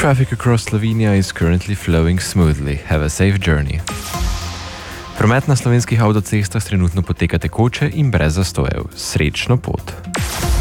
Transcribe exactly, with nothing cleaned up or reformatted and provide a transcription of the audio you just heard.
traffic across Slovenia is currently flowing smoothly. Have a safe journey. Promet na slovenskih avtocestah trenutno poteka tekoče in brez zastojev. Srečno pot.